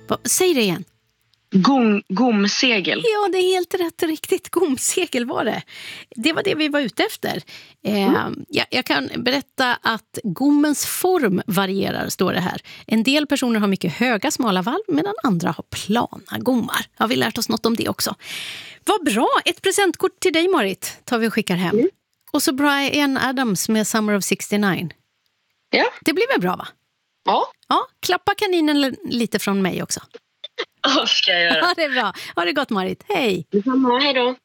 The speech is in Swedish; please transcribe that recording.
Säg det igen. Gomsegel. Ja, det är helt rätt och riktigt. Gomsegel var det. Det var det vi var ute efter. Jag kan berätta att gommens form varierar, står det här. En del personer har mycket höga, smala valv medan andra har plana gommar. Har vi lärt oss något om det också. Vad bra! Ett presentkort till dig, Marit, tar vi och skickar hem. Och så Bryan Adams med Summer of 69. Ja. Det blir väl bra, va? Ja. Ja, klappa kaninen lite från mig också. Ska jag göra. Ja, det är bra. Ha det gott, Marit. Hej! Detsamma, hej då.